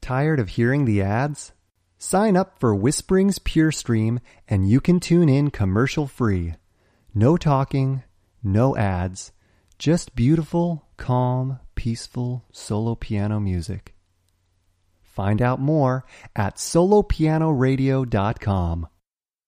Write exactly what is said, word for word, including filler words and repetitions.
Tired of hearing the ads? Sign up for Whispering's Pure Stream and you can tune in commercial free. No talking, no ads, just beautiful, calm, peaceful solo piano music. Find out more at solo piano radio dot com.